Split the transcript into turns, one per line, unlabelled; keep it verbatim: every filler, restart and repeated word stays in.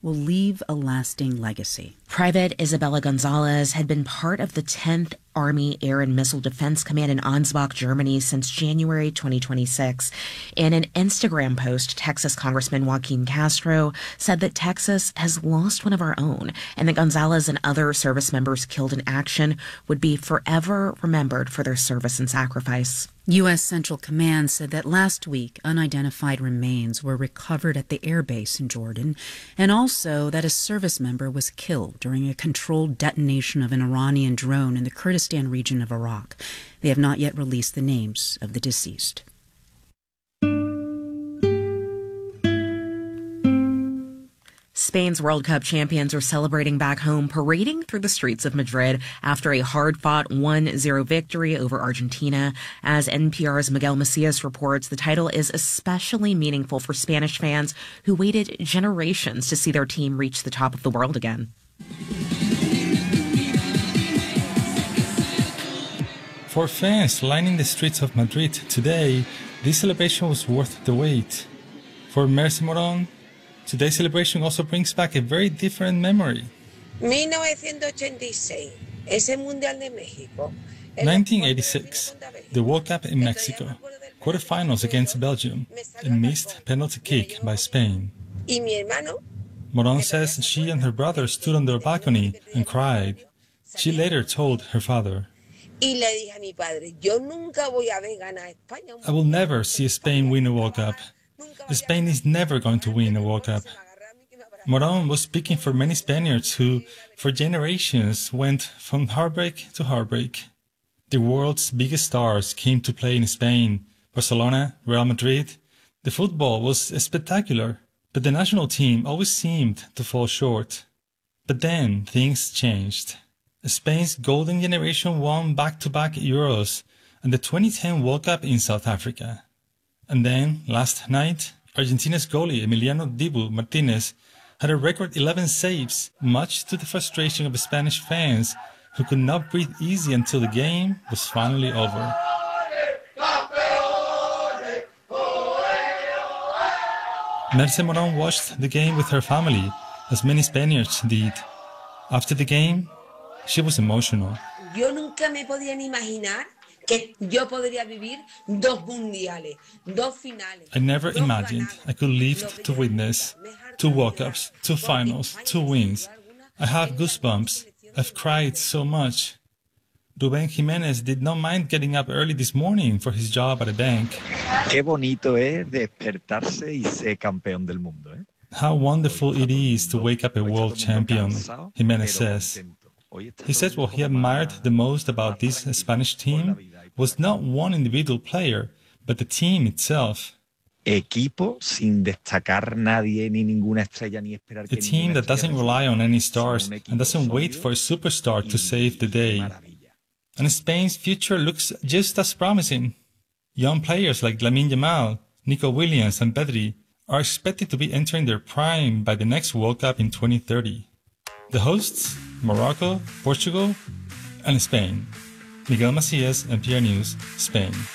will leave a lasting legacy.
Private Isabella Gonzalez had been part of the tenth Army Air and Missile Defense Command in Ansbach, Germany since January twenty twenty-six. In an Instagram post, Texas Congressman Joaquin Castro said that Texas has lost one of our own and that Gonzalez and other service members killed in action would be forever remembered for their service and sacrifice.
U S Central Command said that last week unidentified remains were recovered at the air base in Jordan, and also that a service member was killed during a controlled detonation of an Iranian drone in the Kurdistan region of Iraq. They have not yet released the names of the deceased.
Spain's World Cup champions are celebrating back home, parading through the streets of Madrid after a hard-fought one zero victory over Argentina. As N P R's Miguel Macias reports, the title is especially meaningful for Spanish fans who waited generations to see their team reach the top of the world again.
For fans lining the streets of Madrid today, this celebration was worth the wait. For Mercy Moron, today's celebration also brings back a very different memory.
nineteen
eighty-six, the World Cup in Mexico, quarterfinals against Belgium, a missed penalty kick by Spain. Moron says she and her brother stood on their balcony and cried. She later told her father, "I will never see Spain win a World Cup. Spain is never going to win a World Cup." Moron was speaking for many Spaniards who, for generations, went from heartbreak to heartbreak. The world's biggest stars came to play in Spain, Barcelona, Real Madrid. The football was spectacular, but the national team always seemed to fall short. But then things changed. Spain's golden generation won back-to-back Euros and the twenty ten World Cup in South Africa. And then, last night, Argentina's goalie Emiliano Dibu Martinez had a record eleven saves, much to the frustration of Spanish fans who could not breathe easy until the game was finally over. Mercy Moron watched the game with her family, as many Spaniards did. After the game, she was emotional.
Yo nunca me podía ni imaginar que yo podría vivir dos mundiales, dos finales.
I never imagined I could live to witness two World Cups, two finals, two wins. I have goosebumps. I've cried so much. Rubén Jiménez did not mind getting up early this morning for his job at a bank.
Qué bonito es despertarse y ser campeón del mundo, eh?
How wonderful it is to wake up a world champion, Jiménez says. He said what he admired the most about this Spanish team was not one individual player, but the team itself.
Equipo sin destacar nadie ni ninguna estrella ni esperar que
a team that doesn't rely on any stars and doesn't wait for a superstar to save the day. And Spain's future looks just as promising. Young players like Lamine Yamal, Nico Williams and Pedri are expected to be entering their prime by the next World Cup in twenty thirty. The hosts, Morocco, Portugal, and Spain. Miguel Macias, N P R News, Spain.